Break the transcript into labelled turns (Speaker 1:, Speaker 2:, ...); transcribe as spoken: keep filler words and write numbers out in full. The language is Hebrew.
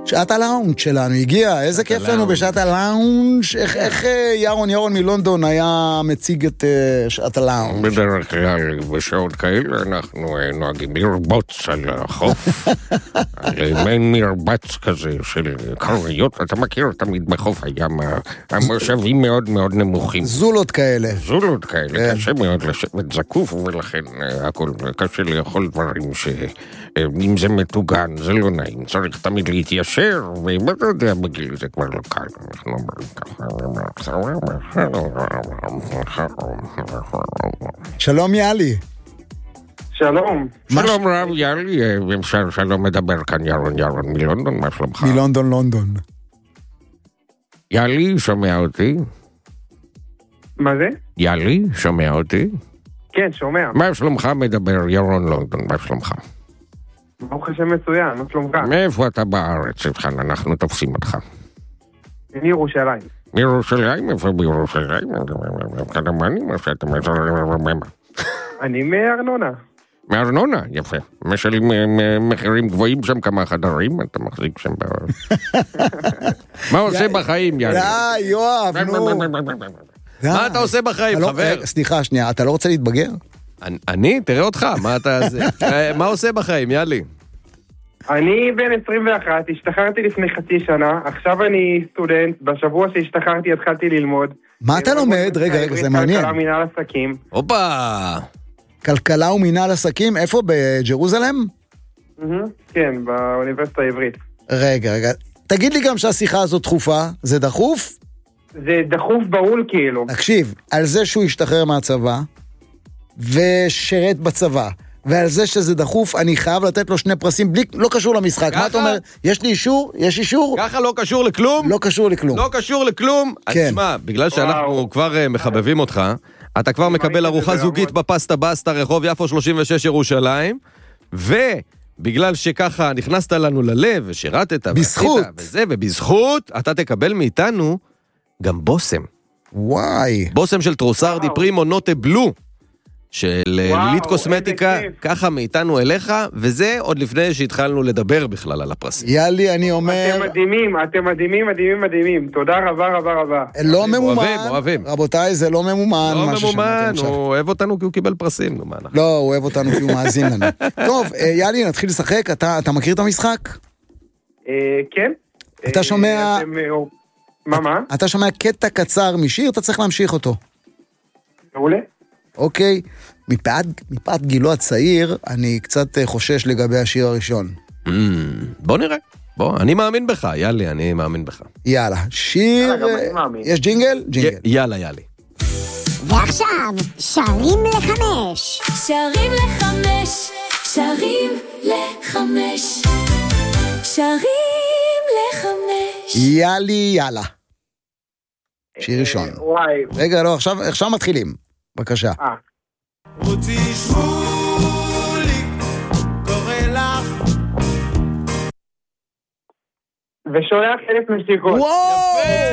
Speaker 1: שעת הלאונג' שלנו הגיע, איזה כיף לנו בשעת הלאונג'. איך ירון ירון מלונדון היה מציג את שעת הלאונג'?
Speaker 2: בדרך כלל בשעות כאלה אנחנו נוהגים לרבוץ על החוף, על מין מרבץ כזה של קריות, אתה מכיר תמיד בחוף הים, המושבים מאוד מאוד נמוכים.
Speaker 1: זולות כאלה.
Speaker 2: זולות כאלה, קשה מאוד לשבת זקוף, ולכן הכל קשה לאכול דברים ש... אם זה מתוגן, זה לא נעים, צריך תמיד להתיישר, ואם אתה יודע, בגיל זה כבר לא קל. אנחנו אומרים ככה.
Speaker 1: שלום יאלי.
Speaker 3: שלום.
Speaker 2: שלום רב יאלי, אפשר שלום מדבר כאן ירון ירון מלונדון, מה שלומך?
Speaker 1: מלונדון לונדון.
Speaker 2: יאלי, שומע אותי?
Speaker 3: מה זה?
Speaker 2: יאלי, שומע אותי?
Speaker 3: כן, שומע.
Speaker 2: מה שלומך מדבר ירון לונדון, מה שלומך?
Speaker 3: ברוך השם מצוין, מה שלומך?
Speaker 2: מאיפה אתה בארץ, איתכן, אנחנו תופסים אותך.
Speaker 3: מירושלים.
Speaker 2: מירושלים? איפה בירושלים? כדמנים, או שאתה מזרם?
Speaker 3: אני מארנונה.
Speaker 2: מארנונה, יפה. משלים מחירים גבוהים שם, כמה חדרים, אתה מחזיק שם ב... מה עושה בחיים, יאללה?
Speaker 1: די, יואב, נו.
Speaker 4: מה אתה עושה בחיים, חבר?
Speaker 1: סליחה, שנייה, אתה לא רוצה להתבגר?
Speaker 4: אני? תראה אותך, מה אתה... מה עושה בחיים, יאלי?
Speaker 3: אני בן עשרים ואחת, השתחררתי לפני חצי שנה, עכשיו אני סטודנט, בשבוע שהשתחררתי התחלתי ללמוד.
Speaker 1: מה אתה לומד? רגע, רגע, זה מעניין.
Speaker 3: כלכלה ומינהל עסקים.
Speaker 4: הופה!
Speaker 1: כלכלה ומינהל עסקים, איפה? בג'רוזלם?
Speaker 3: כן, באוניברסיטה העברית.
Speaker 1: רגע, רגע, תגיד לי גם שהשיחה הזאת דחופה, זה דחוף?
Speaker 3: זה דחוף בהול כאילו.
Speaker 1: תקשיב, על זה שהוא השתחרר מהצבא, ושרת בצבא, ועל זה שזה דחוף, אני חייב לתת לו שני פרסים, בלי, לא קשור למשחק.
Speaker 4: ככה?
Speaker 1: מה אתה אומר? יש לי אישור? יש אישור?
Speaker 4: ככה לא קשור לכלום?
Speaker 1: לא קשור לכלום.
Speaker 4: לא קשור לכלום?
Speaker 1: כן.
Speaker 4: אז תשמע, בגלל שאנחנו כבר מחבבים אותך, אתה כבר מקבל ארוחה זוגית בפסטה בסטה, רחוב יפו שלושים ושש ירושלים, ובגלל שככה נכנסת לנו ללב, ושירתת,
Speaker 1: בזכות.
Speaker 4: וזה, ובזכות, אתה תקבל מאיתנו גם בוסם.
Speaker 1: וואי.
Speaker 4: בוסם של טרוסרדי פרימו נוטה בלו, של לילית קוסמטיקה, ככה מאיתנו אליך, וזה עוד לפני שהתחלנו לדבר בכלל על הפרסים.
Speaker 1: יאלי, אני אומר...
Speaker 3: אתם מדהימים, אתם מדהימים, מדהימים, מדהימים. תודה רבה, רבה, רבה.
Speaker 1: לא ממומן.
Speaker 4: אוהבים, אוהבים.
Speaker 1: רבותיי, זה לא ממומן.
Speaker 4: לא
Speaker 1: מה
Speaker 4: ממומן,
Speaker 1: ששמעתם
Speaker 4: הוא אוהב אותנו כי הוא קיבל פרסים.
Speaker 1: לא, הוא אוהב אותנו כי הוא מאזין לנו. טוב, יאלי, נתחיל לשחק. אתה מכיר את המשחק?
Speaker 3: כן.
Speaker 1: אתה שומע...
Speaker 3: מה, מה?
Speaker 1: אתה שומע קטע קצר משיר, אתה צריך להמשיך אותו.
Speaker 3: מעולה.
Speaker 1: אוקיי, מפאת, מפאת גילו הצעיר, אני קצת חושש לגבי השיר הראשון.
Speaker 4: Mm, בוא נראה. בוא, אני מאמין בך, יאלי, אני מאמין בך.
Speaker 1: יאללה, שיר... יש ג'ינגל? ג'ינגל.
Speaker 4: י- יאללה, יאלי.
Speaker 5: ועכשיו, שרים לחמש.
Speaker 6: שרים לחמש, שרים לחמש, שרים לחמש.
Speaker 1: יאלי, יאללה. שיר ראשון.
Speaker 3: וואי.
Speaker 1: רגע, לא, עכשיו, עכשיו מתחילים. בבקשה.
Speaker 3: אה.
Speaker 7: ותשבו לי, קורא לך.
Speaker 3: ושולח אלף נשיקות.
Speaker 1: וואו!